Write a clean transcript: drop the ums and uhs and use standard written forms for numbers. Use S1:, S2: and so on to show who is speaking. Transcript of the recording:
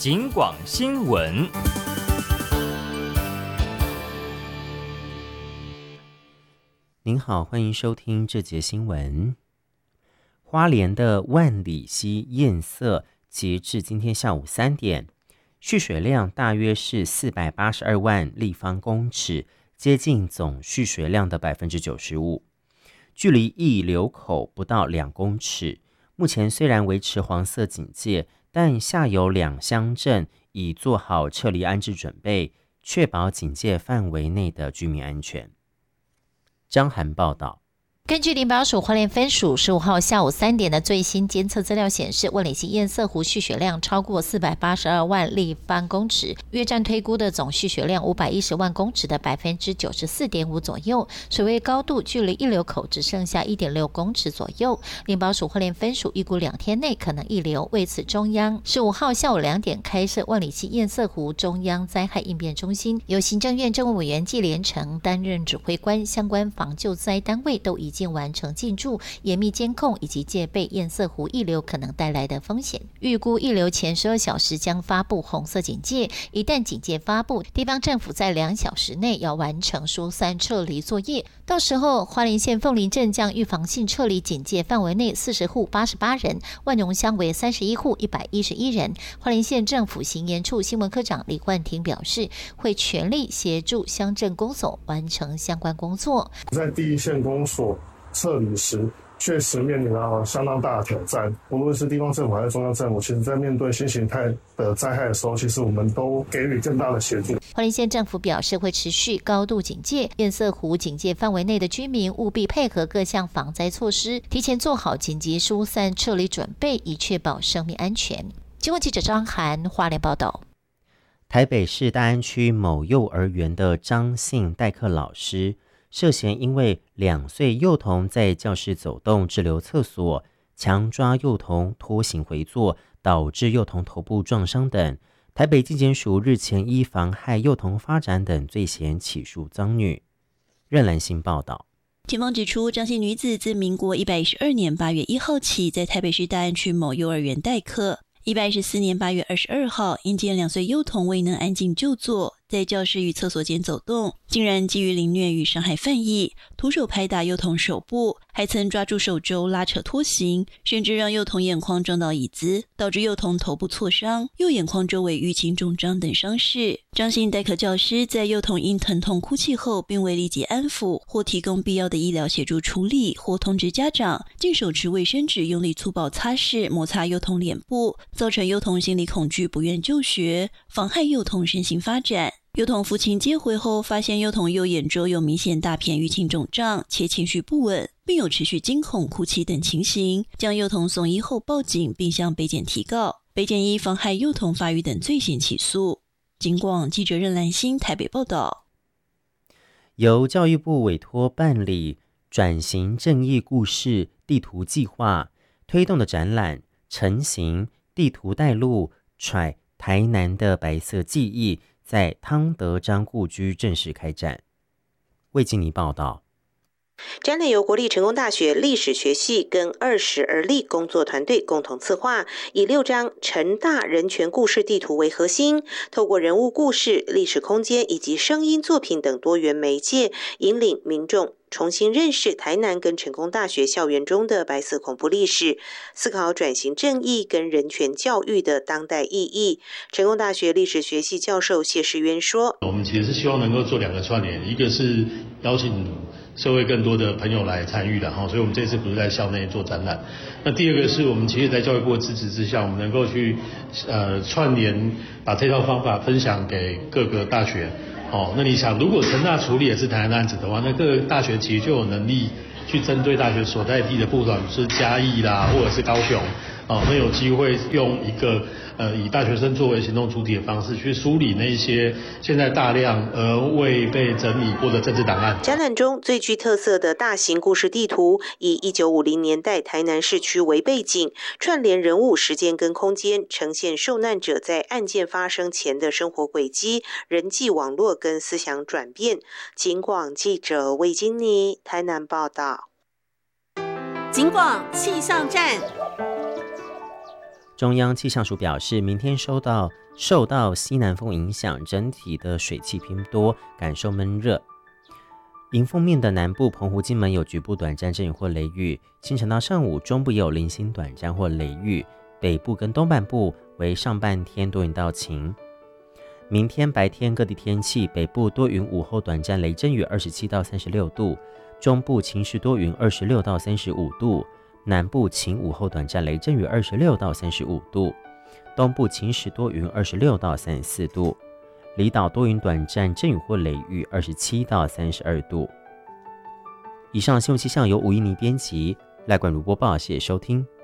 S1: 警广新闻。
S2: 您好，欢迎收听这节新闻。花莲的万里溪堰塞截至今天下午3点，蓄水量大约是482万立方公尺，接近总蓄水量的 95%， 距离溢流口不到2公尺。目前虽然维持黄色警戒，但下游2乡镇已做好撤离安置准备，确保警戒范围内的居民安全。张涵报道。
S3: 根据林保署花莲分署15号下午3点的最新监测资料显示，万里溪堰塞湖蓄水量超过482万立方公尺，约占推估的总蓄水量510万公尺的 94.5% 左右，水位高度距离溢流口只剩下 1.6 公尺左右。林保署花莲分署预估2天内可能溢流，为此中央15号下午2点开设万里溪堰塞湖中央灾害应变中心，由行政院政务委员纪连成担任指挥官，相关防救灾单位都已经完成进驻，严密监控以及戒备堰塞湖溢流可能带来的风险。预估溢流前12小时将发布红色警戒，一旦警戒发布，地方政府在2小时内要完成疏散撤离作业。到时候，花莲县凤林镇将预防性撤离警戒范围内40户88人，万荣乡为31户111人。花莲县政府行研处新闻科长李冠廷表示，会全力协助乡镇公所完成相关工作。
S4: 在第一线公所撤离时，确实面临了相当大的挑战。无论是地方政府还是中央政府，其实在面对新形态的灾害的时候，其实我们都给予更大的协助。
S3: 花莲县政府表示，会持续高度警戒，堰塞湖警戒范围内的居民务必配合各项防灾措施，提前做好紧急疏散撤离准备，以确保生命安全。经过记者张涵花莲报道。
S2: 台北市大安区某幼儿园的张姓代课老师涉嫌因为2岁幼童在教室走动滞留厕所，强抓幼童拖行回座，导致幼童头部撞伤等。台北地检署日前依妨害幼童发展等罪嫌起诉赃女。任兰馨报道。
S5: 检方指出，张姓女子自民国112年8月1号起，在台北市大安区某幼儿园代课。114年8月22号，因见2岁幼童未能安静就坐，在教室与厕所间走动，竟然基于凌虐与伤害犯意，徒手拍打幼童手部，还曾抓住手肘拉扯拖行，甚至让幼童眼眶撞到椅子，导致幼童头部挫伤，右眼眶周围淤青肿胀等伤势。张姓代课教师在幼童因疼痛哭泣后，并未立即安抚或提供必要的医疗协助处理，或通知家长，竟手持卫生纸用力粗暴擦拭摩擦幼童脸部，造成幼童心理恐惧，不愿就学，妨害幼童身心发展。幼童父亲接回后，发现幼童右眼周有明显大片淤青肿胀，且情绪不稳，并有持续惊恐、哭泣等情形，将幼童送医后报警，并向北检提告。北检依妨害幼童发育等罪嫌起诉。警广记者任兰馨台北报道。
S2: 由教育部委托办理转型正义故事地图计划推动的展览成型地图带路揣台南的白色记忆，在汤德章故居正式开展。魏静妮报道。
S6: 展览由国立成功大学历史学系跟20而立工作团队共同策划，以6张成大人权故事地图为核心，透过人物故事、历史空间以及声音作品等多元媒介，引领民众重新认识台南跟成功大学校园中的白色恐怖历史，思考转型正义跟人权教育的当代意义。成功大学历史学系教授谢世渊说：“
S7: 我们其实是希望能够做2个串联，一个是邀请社会更多的朋友来参与的哈，所以我们这次不是在校内做展览。那第2个是我们其实在教育部的支持之下，我们能够去串联，把这套方法分享给各个大学。哦，那你想，如果成大处理也是台南案子的话，那各个大学其实就有能力去针对大学所在地的，不管是嘉义啦，或者是高雄，那有机会用一个以大学生作为行动主体的方式，去梳理那些现在大量而未被整理过的政治档案。
S6: 展览中最具特色的大型故事地图，以1950年代台南市区为背景，串联人物、时间跟空间，呈现受难者在案件发生前的生活轨迹、人际网络跟思想转变。警广记者魏金妮台南报道。
S8: 警广气象站。
S2: 中央气象署表示，明天受到西南风影响，整体的水汽偏多，感受闷热。迎风面的南部澎湖、金门有局部短暂阵雨或雷雨，清晨到上午中部也有零星短暂或雷雨，北部跟东半部为上半天多云到晴。明天白天各地天气，北部多云，午后短暂雷阵雨27到36度，中部晴时多云26到35度，南部晴，午后短暂雷阵雨26到35度，东部晴时多云26到34度，离岛多云短暂阵雨或雷雨27到32度。以上新闻气象由吴依妮编辑，赖冠如播报，谢谢收听。